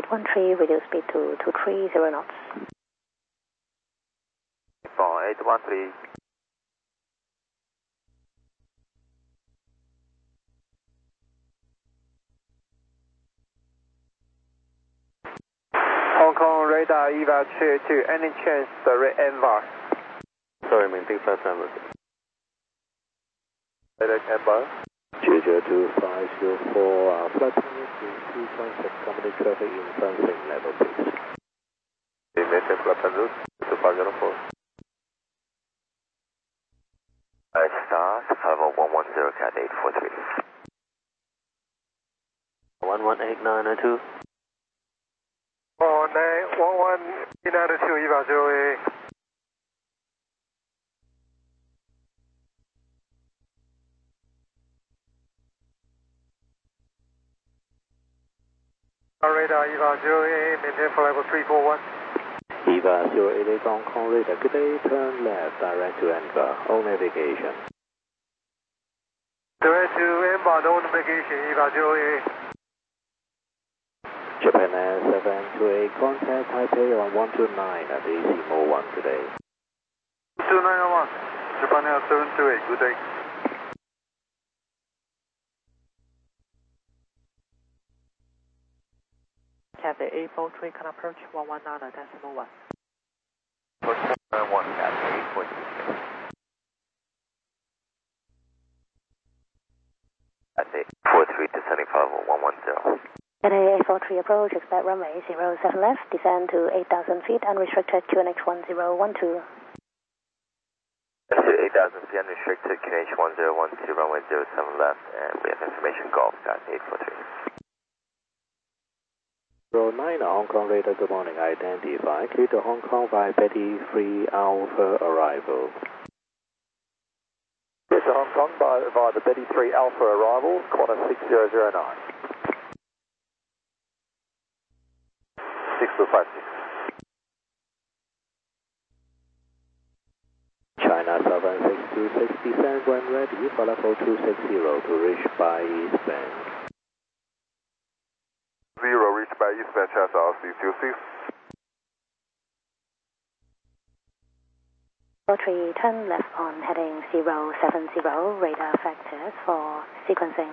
813, reduce speed to 230 knots. 4813. Hong Kong radar EVA 2, any chance the ENVAR? Sorry, maintain flight time. Radar ENVAR. 202-504, flight time 2.6, company traffic in Sunset level, please. Maintain flight time route 2504. Star, 50110, Cat 843. 118992. 118992, EVA 0A. Radar EVA 0A, maintain for level 341. EVA 088 Hong Kong radar, good day, turn left, direct to ENVA, all navigation. Direct to ENVA, no navigation, EVA 0A. Japan Air 728, contact Taipei on 129 at AC Mode 1 today. 2901, Japan Air 728, good day. Cathay 843 can approach 119.1. 191, Cat 843. Cathay 43 descending 50110. Cathay 843 approach, expect runway 07 left, descend to 8,000 feet, unrestricted QNH 1012. 8,000 feet unrestricted, QNH 1012, runway 07 left, and we have information Golf, Cat 843. 09 Hong Kong radar, good morning, identify, clear to Hong Kong via Betty 3 Alpha arrival. Clear to Hong Kong via the Betty 3 Alpha arrival, corner 6009. 6256. China Southern 626, descend when ready for level 260 to reach by eastbound. 0, reach by eastbound, China South 626. 43, turn left on heading 070, radar factors for sequencing.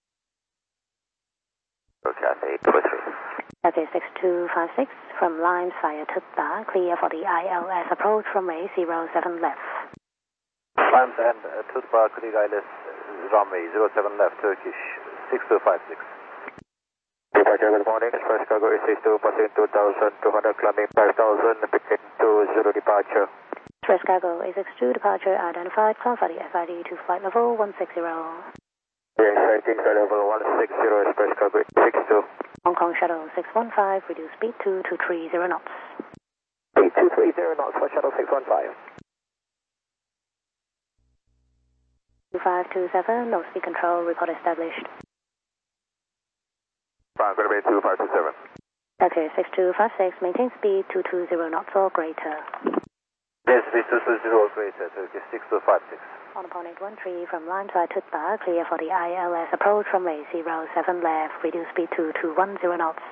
Cathay 843. Cathay 6256, from lines via Tutba, clear for the ILS approach runway 07 left. Lines and Tutba, clear ILS runway 07 left, Turkish 6256. Departure, good morning, Express Cargo AC2, passing 2,200, climbing 5,000, picking 20 departure. Express Cargo A62 departure identified, climb for the FID to flight level 160. Yes, sighting flight level 160, Express Cargo A62. Hong Kong Shuttle 615, reduce speed to 230 knots. 230 knots for Shuttle 615. 2527, no speed control, report established. Fine, going to be 2527. Cathay 6256, maintain speed 220 knots or greater. Yes, speed 220 or greater, Turkish 6256. On upon 813 from line via Tutba, clear for the ILS approach runway 07 left, reduce speed to 210 knots.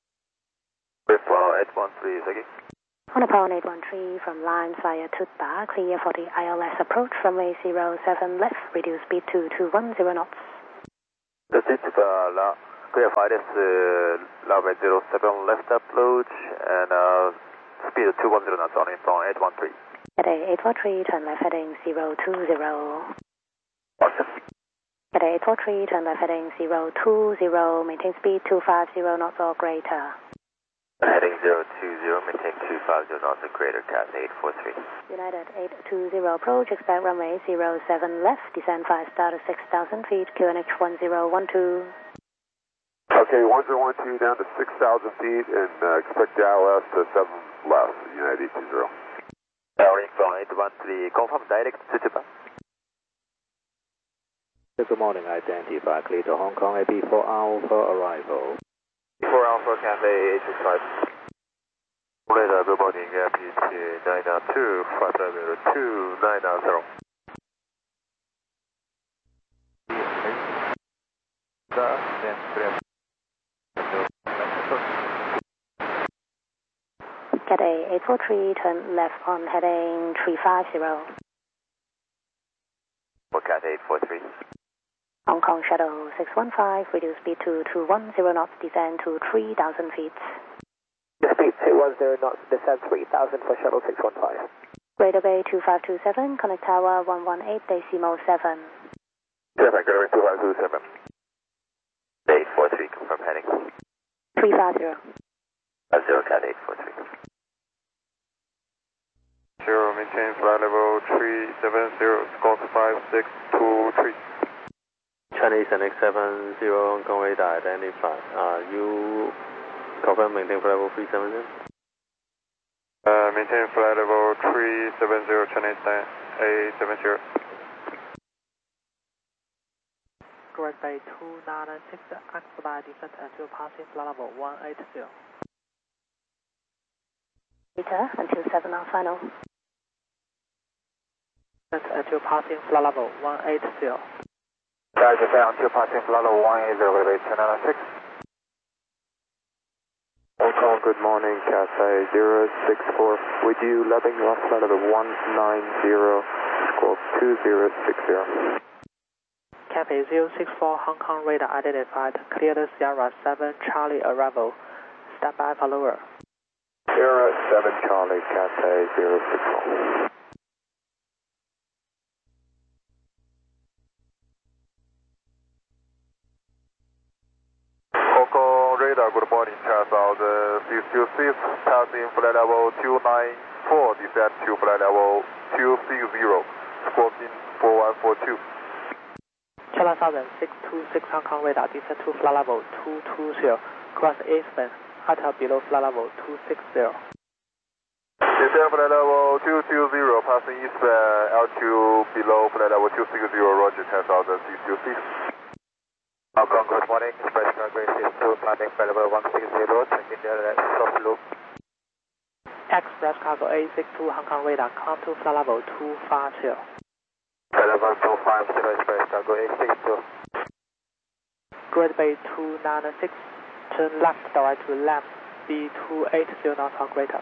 813, again. On upon 813 from line via Tutba, clear for the ILS approach runway 07 left, reduce speed to 210 knots. The Tutba, clear for this runway 07 left approach, and speed 210 knots on it from 813. Cathay 843, turn left heading 020. Awesome. Cathay 843, turn left heading 020, maintain speed 250 knots or greater. Heading 020, maintain 250 knots or greater, Cathay 843. United 820 approach, expect runway 07 left, descend 5 star to 6,000 feet, QNH 1012. Okay, 1012 down to 6,000 feet, and expect the ILS to 7 left, United 820. Powering from 813, confirm direct to Japan. Good morning, identify, clear to Hong Kong AB4 Alpha arrival. 4 Alpha, Cathay 865. Radar, good morning, PT 992, flight level 2990. Cathay 843, turn left on heading 350. For Cathay 843. Hong Kong Shuttle 615, reduce speed to 210 knots, descend to 3,000 feet. Speed 210 knots, descend 3,000 for Shuttle 615. Greater Bay 2527, connect tower 118 decimal 7. 7, Greater Bay 2527. 843, confirm heading. 350. 0 Cathay 843. 0, maintain flight level 370, squawk 5623. Chinese NX70 Hong Kong radar identified. You confirm maintain flight level 370? Maintain flight level 370, Chinese A70. Great Bay 296, expedite descent until passing flight level 180. Meter until 7 on final. Descent until passing flight level 180. Roger, until passing flight level 180, Great Bay 296. Hong Kong, good morning, Cathay 064. With you, letting you off flight level 190, squawk 2060. Cathay 064, Hong Kong radar identified. Clear the Sierra 7 Charlie arrival. Stand by for lower. Sierra 7 Charlie, Cathay 064. Hong Kong radar, good morning, Charles. 626, passing flight level 294, descend to flight level 260, squawking 4142. China Southern 626 Hong Kong radar descend to flight level 220. Cross eastbound, utter below flight level 260. Descend flight level 220, passing eastbound, altitude below flight level 260, Roger, 10,000, 626. Hong Kong, good morning. Express Cargo 62, landing flight level 160, taking the soft loop. Express Cargo A62 Hong Kong radar come to flight level 250. Flight level 250, Express Cargo A62. Great Bay 296, turn left direct to left, speed 280 knots or greater.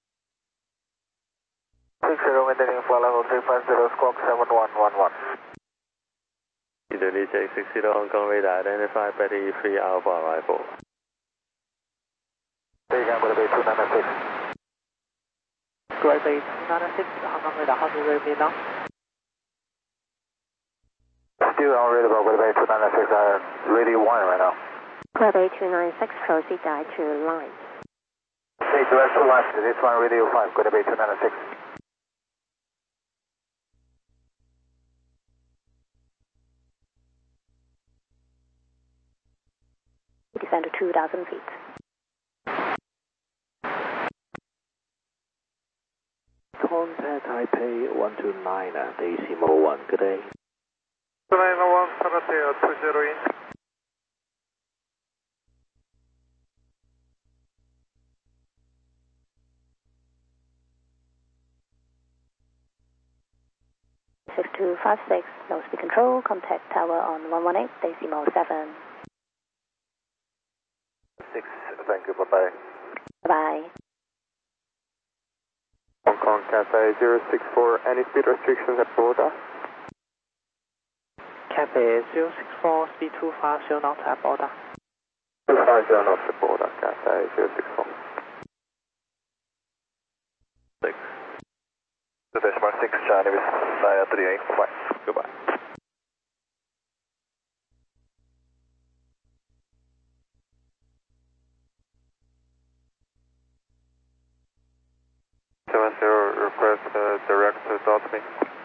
60, maintaining flight level 350, squawk 7111. Indonesia 60 Hong Kong radar identified Betty 3 Alpha arrival. Great Bay 296. Great Bay 296 Hong Kong radar, how do you read me now? Still unreadable, Great Bay 296, ready 1 right now. Great Bay 296, proceed direct to line. Okay, direct to line, this one radio 5, Great Bay 296. Descend to 2,000 feet. Contact Taipei 129, decimal 1. Good day. 291, Tagateo 20 in. Six two 56, no speed control, contact tower on 118 decimal 7. 6, thank you, bye-bye. Bye. Hong Kong, Cathay 064, any speed restrictions at border? Cathay 064, speed 250 knots at border. 250 knots at border, Cathay 064. 6. The Dashmar 6, China with 938, bye-bye. Goodbye. Request direct to Dotme.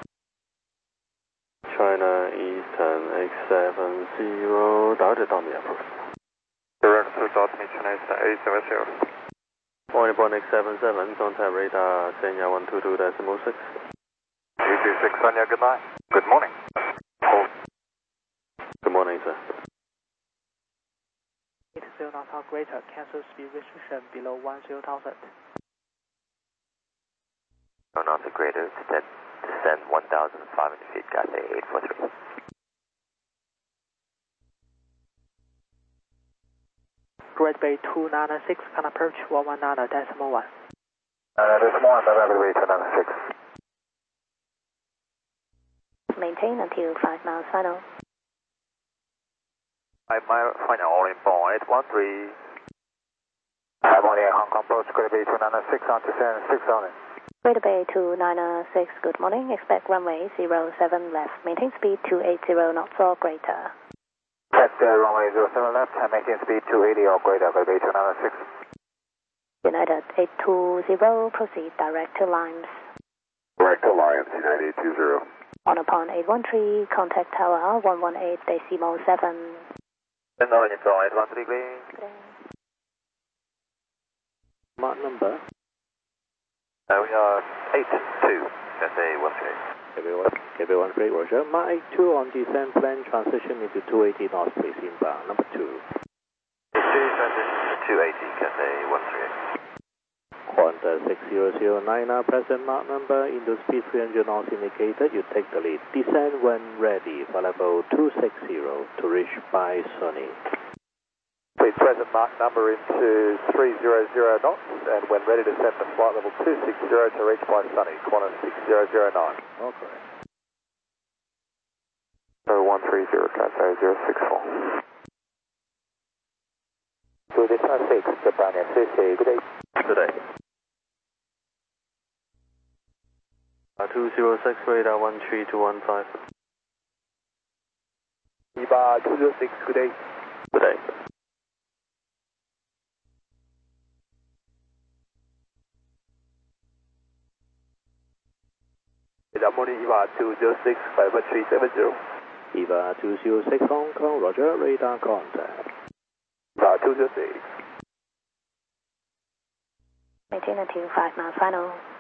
China Eastern X70, direct Dotme approach. Direct to Dotme, China Eastern A70. Point X77, contact radar Kenya 122 decimal 6. 336, Sonia, good night. Good morning. Hold. Good morning, sir. 80 knots or greater, cancel speed restriction below 10,000. No, not the greater, descend 1,500 feet, Cathay 843. Great Bay 296, can approach 119 decimal 1. There's more, runway 296. Maintain until 5 miles final. 5 mile final, all in point, 13. Hi, morning, Hong Kong approach, Greater Bay 296 on descent 6 on it. Greater Bay 296, good morning. Expect runway 07 left. Maintain speed 280 knots or greater. Check runway 07 left and maintain speed 280 or greater, Greater Bay 296. United 820, proceed direct to Limes. Direct to Limes, United 820. On upon 813, contact tower 118.7. 10 on in flight, 13 clean. Mark number. We are 82, Cathay 138. KB13, Roger. Mark 82 on descent plan, transition into 280 knots, please inbound. Number 2. 82, transition 280, Cathay 138. Qantas 6009, present Mark number, into speed 300 knots indicated, you take the lead. Descend when ready for level 260 to reach by Sunny. Please present Mark number into 300 knots and when ready to send the flight level 260 to reach by Sunny, Qantas 6009. All correct. 130, Cathay 064. To the 6, Japan SAC, good day. Good day. 206, radar 13215. EVA 206, good day. Good day. Good morning, EVA 206, 5370. EVA 206 Hong Kong, Roger, radar contact. EVA 206. Maintain until 5 miles final.